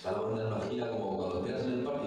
a la banda de una gira, como cuando esperas en el parque